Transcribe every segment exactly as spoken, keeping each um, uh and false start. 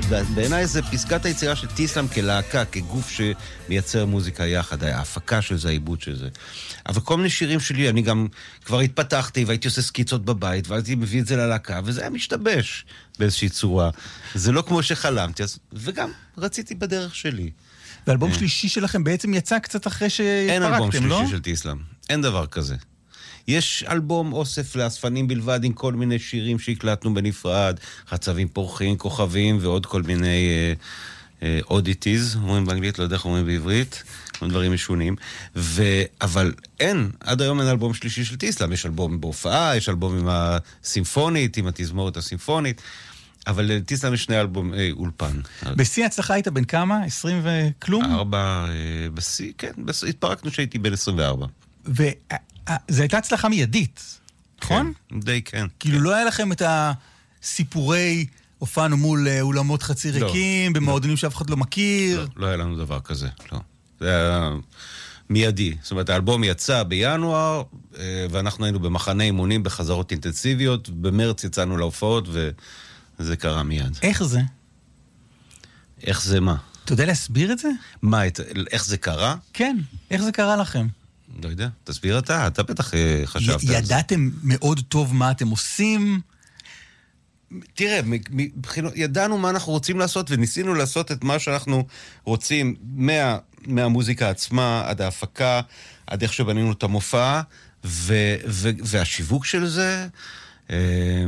בעיניי זה פסקת היצירה של טיסלאם כלהקה, כגוף שמייצר מוזיקה יחד, ההפקה של זה, העיבוד של זה. אבל כל מיני שירים שלי, אני גם כבר התפתחתי והייתי עושה סקיצות בבית, ואז הייתי מביא את זה ללהקה, וזה היה משתבש באיזושהי צורה. זה לא כמו שחלמתי, וגם רציתי בדרך שלי. ואלבום שלישי שלכם בעצם יצא קצת אחרי שהתפרקתם, לא? אין אלבום שלישי של טיסלאם, אין דבר כזה. יש אלבום אוסף לאספנים בלבד עם כל מיני שירים שהקלטנו בנפרד, חצבים פורחים, כוכבים ועוד כל מיני אודיטיז, אומרים באנגלית, לא יודע איך אומרים בעברית, דברים משונים, ו... אבל אין, עד היום אין אלבום שלישי של טיסלאם, יש אלבום בהופעה, יש אלבום עם הסימפונית, עם התזמורת הסימפונית, אבל לטיסלאם יש שני אלבום אה, אולפן. בשיא הצלחה היית בן כמה? עשרים וכלום? ארבע, אה, בשיא, כן, בשיא, התפרקנו שהייתי בן עשרים וארבע. ו... זו הייתה הצלחה מיידית, נכון? כן, די כן. כאילו לא היה לכם את הסיפורי הופענו מול אולמות חצי ריקים, במועדונים שאף אחד לא מכיר? לא, לא היה לנו דבר כזה, לא. זה היה מיידי. זאת אומרת, האלבום יצא בינואר, ואנחנו היינו במחנה אימונים בחזרות אינטנסיביות, במרץ יצאנו להופעות, וזה קרה מיד. איך זה? איך זה מה? אתה יודע להסביר את זה? מה, איך זה קרה? כן, איך זה קרה לכם? לא יודע, תסביר אתה, אתה בטח חשבת על זה. ידעתם מאוד טוב מה אתם עושים? תראה, ידענו מה אנחנו רוצים לעשות, וניסינו לעשות את מה שאנחנו רוצים, מה, מהמוזיקה עצמה, עד ההפקה, עד איך שבנינו את המופע, ו, ו, והשיווק של זה, אה,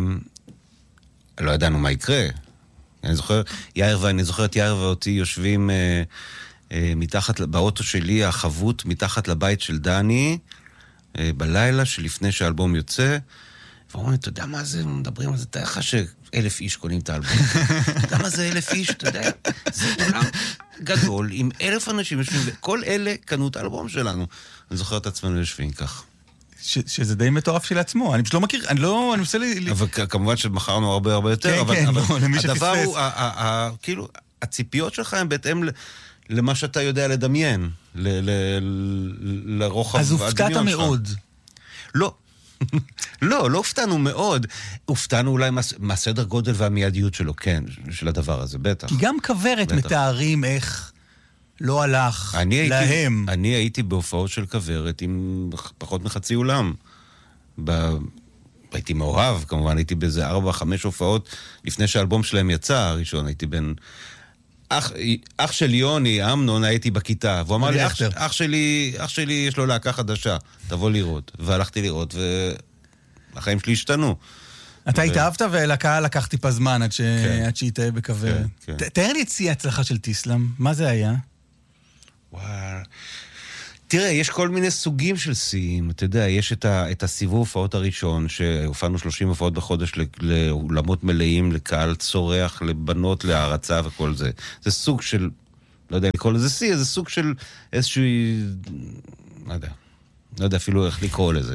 לא ידענו מה יקרה. אני זוכר, יאיר ואני זוכר את יאיר ואותי יושבים... אה, מתחת, באוטו שלי, החבות מתחת לבית של דני, בלילה שלפני שהאלבום יוצא, ואומרים, אתה יודע מה זה? מדברים על זה, אתה יודע שאלף איש קונים את האלבום. אתה יודע מה זה אלף איש? אתה יודע, זה עולם גדול, עם אלף אנשים יושבים, וכל אלה קנו את האלבום שלנו. אני זוכר את עצמנו יושבים כך. שזה די מטורף של עצמו. אני פשוט לא מכיר, אני לא, אני מנסה לי... אבל כמובן שמכרנו הרבה הרבה יותר, אבל הדבר הוא, כאילו, הציפיות שלך הן בהתאם ל... למה שאתה יודע לדמיין, ל- ל- לרוחב הדמיון שלך. אז הופתעת מאוד. לא. לא, לא הופתענו מאוד. הופתענו אולי מה, מהסדר גודל והמיידיות שלו, כן, של הדבר הזה, בטח. כי גם כברת בטח. מתארים איך לא הלך אני להם. הייתי, אני הייתי בהופעות של כברת עם פחות מחצי אולם. ב... הייתי מאוהב, כמובן, הייתי באיזה ארבע, חמש הופעות לפני שהאלבום שלהם יצא, הראשון, הייתי בין... אח, אח של יוני, אמנון, הייתי בכיתה, והוא אמר לי, אח, אח שלי, אח שלי יש לו להקה חדשה, תבוא לראות. והלכתי לראות, והחיים שלי השתנו. אתה התאהבת ולקה לקח טיפה זמן עד, ש... כן. עד שהתאהב בכברת. כן, כן. תאר לי את שיא ההצלחה של טיסלאם, מה זה היה? וואו... תראה, יש כל מיני סוגים של שיאים, אתה יודע, יש את, ה, את הסיבוב הופעות הראשון, שהופענו שלושים הופעות בחודש לאולמות מלאים, לקהל צורח, לבנות, להערצה וכל זה. זה סוג של, לא יודע לקרוא לזה שיא, זה סוג של איזשהו, לא יודע, לא יודע אפילו איך לקרוא לזה.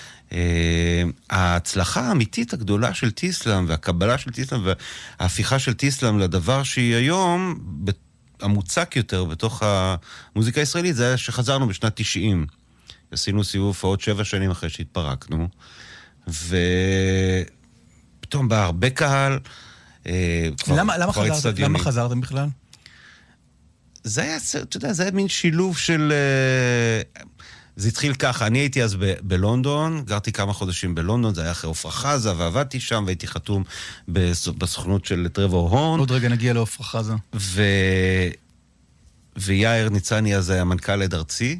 ההצלחה האמיתית הגדולה של טיסלאם, והקבלה של טיסלאם, וההפיכה של טיסלאם לדבר שהיא היום, המוצק יותר בתוך המוזיקה הישראלית, זה היה שחזרנו בשנת תשעים. עשינו סיבוב הופעות שבע שנים אחרי שהתפרקנו, ופתאום בא הרבה קהל, למה, למה, חזרת, למה חזרתם בכלל? זה היה, אתה יודע, זה היה מין שילוב של... זה התחיל ככה, אני הייתי אז ב- בלונדון, גרתי כמה חודשים בלונדון, זה היה אחרי עפרה חזה, ועבדתי שם, והייתי חתום בס- בסוכנות של טרוור הורן. עוד רגע נגיע לעפרה חזה. ו... ויאיר ניצני אז היה מנכ"ל עד ארצי,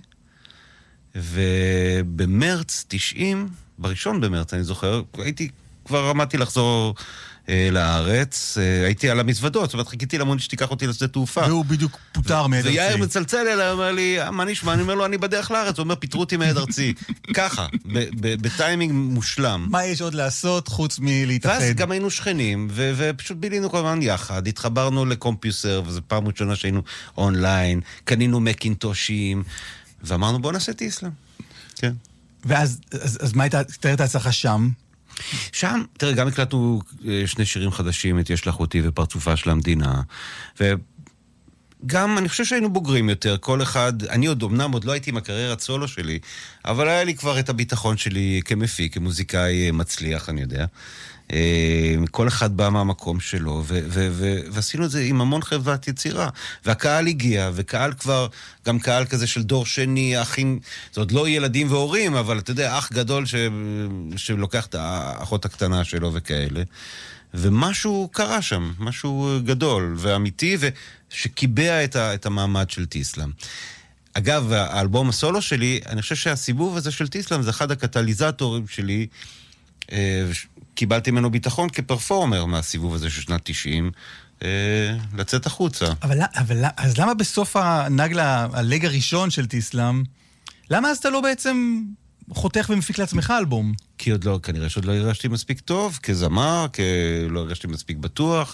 ובמרץ תשעים, בראשון במרץ, אני זוכר, הייתי, כבר עמדתי לחזור אה, לארץ, אה, הייתי על המזוודות, זאת אומרת, חיכיתי למון שתיקח אותי לשדה תעופה. והוא בדיוק פוטר מעד ארצי. ויאיר מצלצל אליי, אומר לי, מה נשמע? אני אומר לו, אני בדרך לארץ, הוא אומר, פיטרו אותי מעד ארצי. ככה, בטיימינג מושלם. מה יש עוד לעשות חוץ מלהתאחד? ואז גם היינו שכנים, ו- ופשוט בילינו כל הזמן יחד, התחברנו לקומפיוסר, וזו פעם ראשונה שהיינו אונליין, קנינו מקינטושים, ואמרנו, בוא נעשה טיסלאם. כן. ואז, אז, אז מה הייתה, תראה את ההצלחה שם? שם, תראה, גם הקלטנו שני שירים חדשים, את יש לך אותי ופרצופה של המדינה, גם, אני חושב שהיינו בוגרים יותר, כל אחד, אני עוד אמנם עוד לא הייתי עם הקריירת סולו שלי, אבל היה לי כבר את הביטחון שלי כמפיק, כמוזיקאי מצליח, אני יודע. כל אחד בא מהמקום שלו, ו- ו- ו- ועשינו את זה עם המון חברת יצירה. והקהל הגיע, וקהל כבר, גם קהל כזה של דור שני, אחים, זה עוד לא ילדים והורים, אבל אתה יודע, אח גדול ש- שלוקח את האחות הקטנה שלו וכאלה. ומשהו קרה שם, משהו גדול ואמיתי, ושקיבע את, ה- את המעמד של טיסלאם. אגב, האלבום הסולו שלי, אני חושב שהסיבוב הזה של טיסלאם זה אחד הקטליזטורים שלי, קיבלתי ממנו ביטחון כפרפורמר מהסיבוב הזה של שנת תשעים, לצאת החוצה. אבל, אבל אז למה בסוף הנגלה, הלג הראשון של טיסלאם, למה אז אתה לא בעצם חותך ומפיק לעצמך אלבום? כי עוד לא, כנראה שעוד לא הרגשתי מספיק טוב, כזמר, כי לא הרגשתי מספיק בטוח,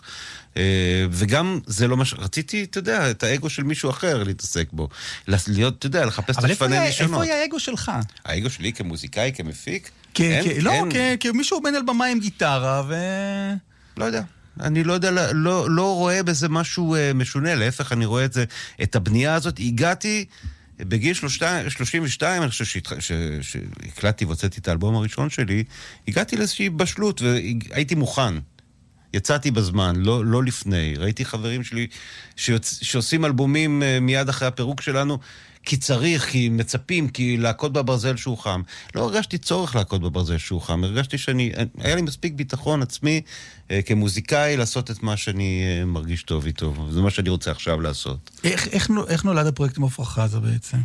וגם זה לא מה ש... רציתי, אתה יודע, את האגו של מישהו אחר להתעסק בו. להיות, אתה יודע, לחפש את השפני ראשונות. אבל איפה היה האגו שלך? האגו שלי כמוזיקאי, כמפיק? לא, כמישהו עומד על במה עם גיטרה ו... לא יודע. אני לא יודע, לא, לא רואה בזה משהו משונה, להפך, אני רואה את זה, את הבנייה הזאת. הגעתי בגיל שלושים ושתיים, אני חושב שהקלטתי והוצאתי את האלבום הראשון שלי, הגעתי לאיזושהי בשלות והייתי מוכן. יצאתי בזמן, לא, לא לפני. ראיתי חברים שלי שיוצ... שעושים אלבומים מיד אחרי הפירוק שלנו, כי צריך, כי מצפים, כי להכות בברזל שהוא חם. לא הרגשתי צורך להכות בברזל שהוא חם, הרגשתי שאני, היה לי מספיק ביטחון עצמי אה, כמוזיקאי לעשות את מה שאני אה, מרגיש טוב איתו. זה מה שאני רוצה עכשיו לעשות. איך, איך, איך נולד הפרויקט עם עפרה חזה בעצם?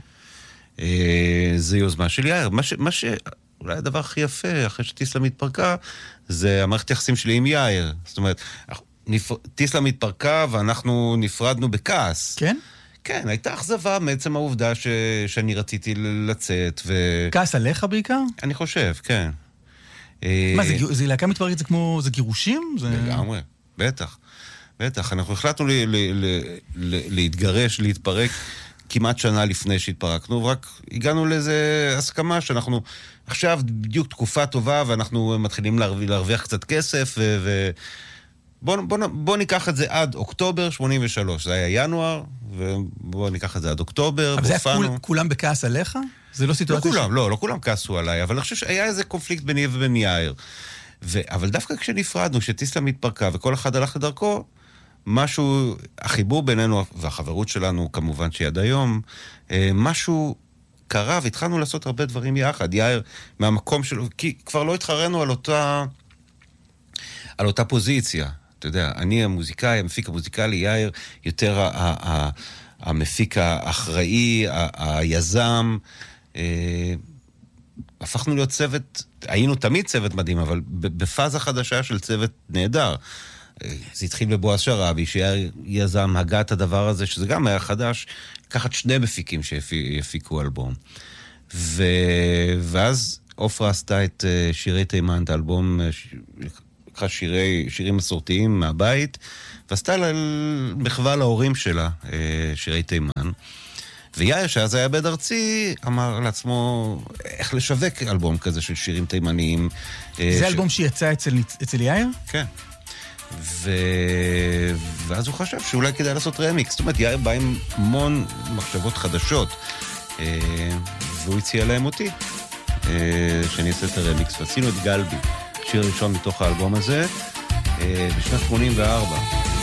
אה, זה יוזמה של יאיר. מה ש... מה ש... אולי הדבר הכי יפה, אחרי שטיסלאם התפרקה, זה המערכת יחסים שלי עם יאיר. זאת אומרת, נפ... טיסלאם התפרקה ואנחנו נפרדנו בכעס. כן? כן, הייתה אכזבה מעצם העובדה ש... שאני רציתי לצאת ו... כעס עליך בעיקר? אני חושב, כן. מה, זה, זה להקה מתפרקת, זה כמו, זה גירושים? זה... לגמרי, בטח. בטח, אנחנו החלטנו ל... ל... ל... ל... להתגרש, להתפרק כמעט שנה לפני שהתפרקנו, ורק הגענו לאיזה הסכמה שאנחנו עכשיו בדיוק תקופה טובה, ואנחנו מתחילים להרוויח, להרוויח קצת כסף, ו... ו... בוא, בוא, בוא ניקח את זה עד אוקטובר שמונים ושלוש. זה היה ינואר, ובוא ניקח את זה עד אוקטובר. אבל זה היה כול, כולם בכעס עליך? זה לא סיטואציה? לא כולם, ש... לא, לא כולם כעסו עליי, אבל אני חושב שהיה איזה קונפליקט ביני ובין יאיר. ו... אבל דווקא כשנפרדנו, שטיסלאם התפרקה, וכל אחד הלך לדרכו, משהו, החיבור בינינו, והחברות שלנו כמובן שיד היום, משהו קרה, והתחלנו לעשות הרבה דברים יחד. יאיר, מהמקום שלו, כי כבר לא התחרנו על אותה, על אותה פוזיציה. אתה יודע, אני המוזיקאי, המפיק המוזיקלי, יאיר, יותר ה- ה- ה- המפיק האחראי, ה- היזם. אה, הפכנו להיות צוות, היינו תמיד צוות מדהים, אבל בפאזה חדשה של צוות נהדר. אה, זה התחיל בבועז שרעבי, שיאיר יזם, הגה את הדבר הזה, שזה גם היה חדש, לקחת שני מפיקים שיפיקו אלבום. ו... ואז עפרה עשתה את שירי תימן, את האלבום... שירי, שירים מסורתיים מהבית, ועשתה לה מחווה להורים שלה, שירי תימן. ויאיר, שאז היה בית ארצי, אמר לעצמו איך לשווק אלבום כזה של שירים תימניים. זה ש... אלבום שיצא אצל, אצל יאיר? כן. ו... ואז הוא חשב שאולי כדאי לעשות רמיקס. זאת אומרת, יאיר בא עם המון מחשבות חדשות, והוא הציע להם אותי, שאני אעשה את הרמיקס, ועשינו את גלבי. שיר ראשון מתוך האלבום הזה, בשנת שמונים וארבע.